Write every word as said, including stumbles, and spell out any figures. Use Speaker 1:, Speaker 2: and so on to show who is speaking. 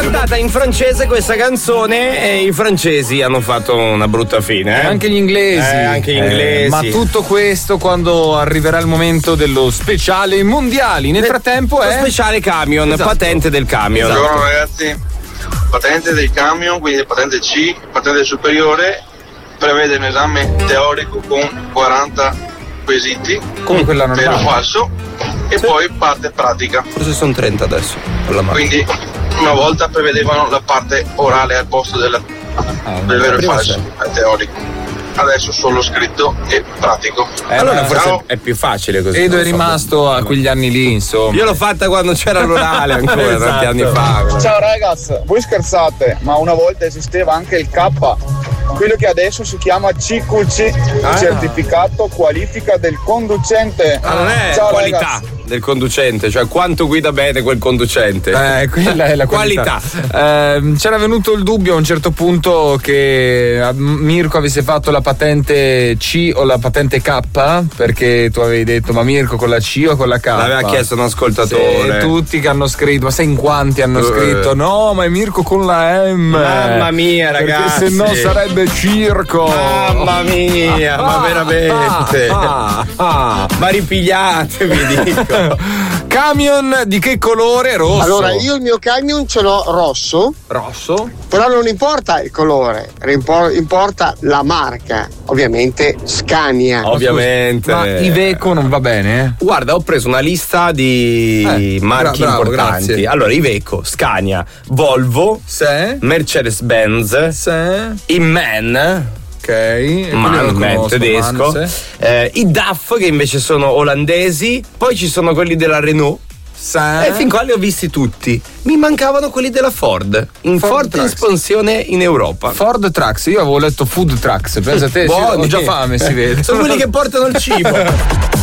Speaker 1: cantata in francese questa canzone e i francesi hanno fatto una brutta fine. Eh?
Speaker 2: Anche gli inglesi.
Speaker 1: Eh, anche gli inglesi.
Speaker 2: Eh, ma tutto questo quando arriverà il momento dello speciale mondiali. Nel frattempo è.
Speaker 1: Lo speciale camion, esatto. Patente del camion.
Speaker 3: Buongiorno ragazzi, patente del camion, quindi patente C, patente superiore, prevede un esame teorico con quaranta quesiti,
Speaker 2: come quella normale,
Speaker 3: vero o falso, e sì. Poi parte pratica.
Speaker 1: Forse sono trenta adesso.
Speaker 3: Quindi una volta prevedevano la parte orale al posto della, ah, del vero e falso, è teorico. Adesso solo scritto e pratico.
Speaker 1: Eh, allora forse ciao. È più facile così.
Speaker 2: Edo è rimasto so. a quegli anni lì, insomma.
Speaker 1: Io l'ho fatta quando c'era l'orale ancora, esatto. tanti anni fa.
Speaker 4: Ciao ragazzi, voi scherzate, ma una volta esisteva anche il K, quello che adesso si chiama C Q C, ah. certificato qualifica del conducente.
Speaker 1: Ah, non è
Speaker 4: Ciao,
Speaker 1: qualità
Speaker 4: ragazzi.
Speaker 1: Del conducente, cioè quanto guida bene quel conducente.
Speaker 2: Eh, quella è la qualità. qualità. Eh, c'era venuto il dubbio a un certo punto che Mirko avesse fatto la patente C o la patente K, perché tu avevi detto ma Mirko con la C o con la K?
Speaker 1: L'aveva chiesto un ascoltatore.
Speaker 2: Sì, tutti che hanno scritto, ma sai in quanti hanno scritto no, ma è Mirko con la M.
Speaker 1: Mamma mia ragazzi,
Speaker 2: perché se no sarebbe circo.
Speaker 1: Mamma mia, ah, ma veramente ah, ah, ah. Ma ripigliatevi, dico.
Speaker 2: Camion di che colore? Rosso.
Speaker 5: Allora io il mio camion ce l'ho rosso.
Speaker 2: Rosso.
Speaker 5: Però non importa il colore, importa la marca. Ovviamente Scania.
Speaker 1: Ovviamente.
Speaker 2: Ma Iveco non va bene? Eh?
Speaker 1: Guarda, ho preso una lista di eh, marchi bravo, importanti. Grazie. Allora, Iveco, Scania, Volvo,
Speaker 2: sì.
Speaker 1: Mercedes-Benz,
Speaker 2: sì.
Speaker 1: Inman.
Speaker 2: Ok,
Speaker 1: Man, man tedesco, man, sì. eh, i D A F che invece sono olandesi, poi ci sono quelli della Renault.
Speaker 2: Sì.
Speaker 1: E fin qua li ho visti tutti. Mi mancavano quelli della Ford, in
Speaker 2: Ford
Speaker 1: forte
Speaker 2: Trucks.
Speaker 1: espansione in Europa.
Speaker 2: Ford Trucks, io avevo letto Food Trucks, pensa te,
Speaker 1: Buoni.
Speaker 2: Ho già fame, si vede.
Speaker 1: Sono quelli che portano il cibo.